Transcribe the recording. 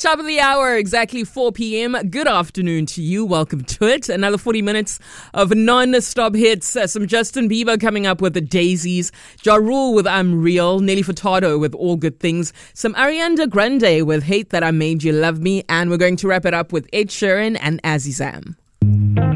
Top of the hour, exactly 4 p.m. Good afternoon to you. Welcome to it. Another 40 minutes of non-stop hits. Some Justin Bieber coming up with the Daisies. Ja Rule with I'm Real. Nelly Furtado with All Good Things. Some Ariana Grande with Hate That I Made You Love Me. And we're going to wrap it up with Ed Sheeran and Azizam.